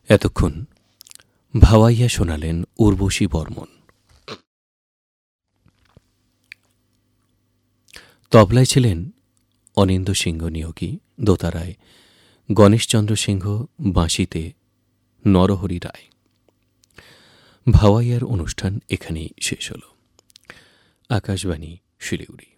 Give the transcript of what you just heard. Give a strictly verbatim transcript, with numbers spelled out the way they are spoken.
এতক্ষণ ভাওয়াইয়া শোনালেন উর্বশী বর্মন। তবলায় ছিলেন অনিন্দ্য সিংহ নিয়োগী, দোতারায় গণেশচন্দ্র সিংহ, বাঁশিতে নরহরি রায়। ভাওয়াইয়ার অনুষ্ঠান এখানেই শেষ হল। আকাশবাণী শিলিগুড়ি।